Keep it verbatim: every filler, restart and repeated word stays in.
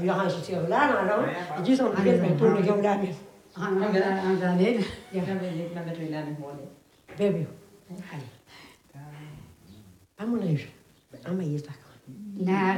io adesso ti ho là, no? E ci sono delle persone che ho là. Han været lidt. Jeg kan være lidt, man vil lære det hurtigt. Bebe. Allez. Vamos lá, Ama Isaac. Nej.